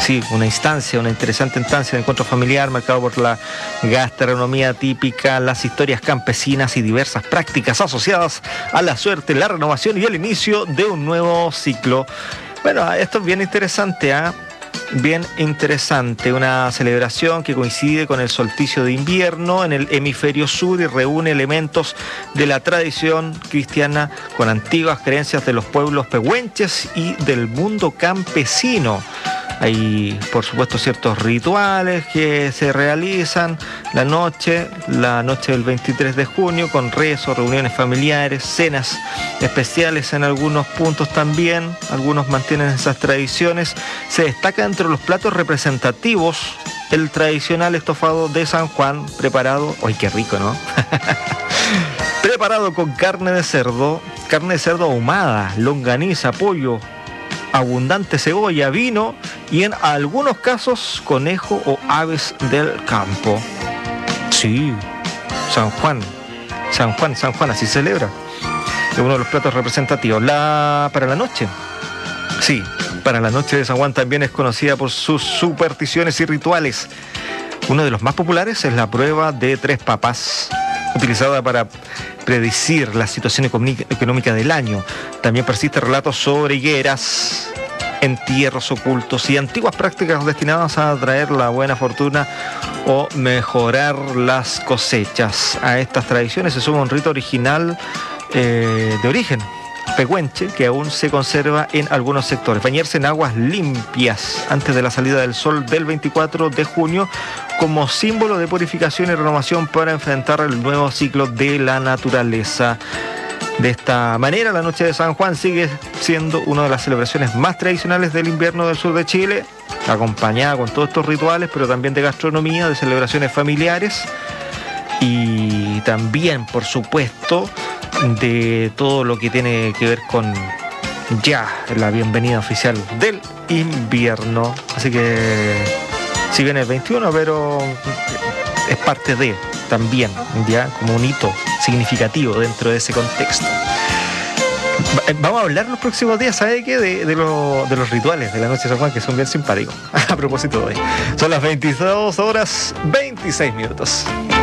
Sí, una interesante instancia de encuentro familiar marcado por la gastronomía típica, las historias campesinas y diversas prácticas asociadas a la suerte, la renovación y el inicio de un nuevo ciclo. Bueno, esto es bien interesante, bien interesante, una celebración que coincide con el solsticio de invierno en el hemisferio sur y reúne elementos de la tradición cristiana con antiguas creencias de los pueblos pehuenches y del mundo campesino. Hay, por supuesto, ciertos rituales que se realizan la noche del 23 de junio, con rezos, reuniones familiares, cenas especiales en algunos puntos también. Algunos mantienen esas tradiciones. Se destaca entre los platos representativos el tradicional estofado de San Juan, preparado, ¡ay, qué rico!, ¿no? Preparado con carne de cerdo ahumada, longaniza, pollo, abundante cebolla, vino y en algunos casos conejo o aves del campo. Sí, San Juan, así se celebra. Es uno de los platos representativos. Para la noche, sí, para la noche de San Juan también es conocida por sus supersticiones y rituales. Uno de los más populares es la prueba de 3 papas, utilizada para predecir la situación económica del año. También persisten relatos sobre higueras, entierros ocultos y antiguas prácticas destinadas a atraer la buena fortuna o mejorar las cosechas. A estas tradiciones se suma un rito original de origen pehuenche que aún se conserva en algunos sectores. Bañarse en aguas limpias antes de la salida del sol del 24 de junio como símbolo de purificación y renovación para enfrentar el nuevo ciclo de la naturaleza. De esta manera, la noche de San Juan sigue siendo una de las celebraciones más tradicionales del invierno del sur de Chile, acompañada con todos estos rituales, pero también de gastronomía, de celebraciones familiares y también, por supuesto, de todo lo que tiene que ver con ya la bienvenida oficial del invierno. Así que si viene el 21, pero es parte de también, ya como un hito significativo dentro de ese contexto. Vamos a hablar los próximos días, ¿sabe qué? De los rituales de la noche de San Juan, que son bien simpáticos. A propósito de hoy. Son las 22 horas 26 minutos.